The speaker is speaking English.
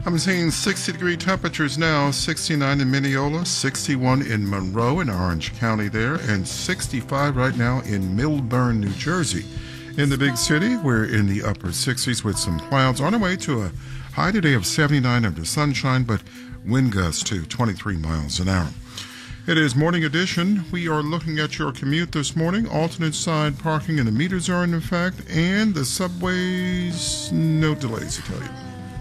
I'm seeing 60-degree temperatures now, 69 in Mineola, 61 in Monroe in Orange County there, and 65 right now in Millburn, New Jersey. In the big city, we're in the upper 60s with some clouds on our way to a high today of 79 under sunshine, but wind gusts to 23 miles an hour. It is Morning Edition. We are looking at your commute this morning. Alternate side parking in the meters are in effect, and the subways, no delays, I tell you.